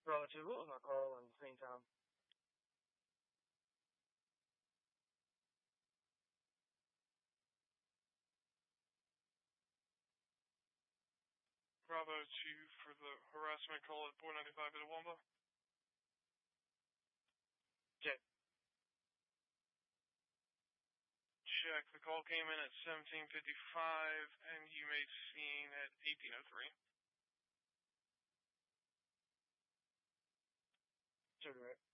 Bravo 2, what was my call in the same time? Bravo 2 for the harassment call at 495 Itawamba. Check. Check. The call came in at 17:55, and you made scene at 18:03. Check, right.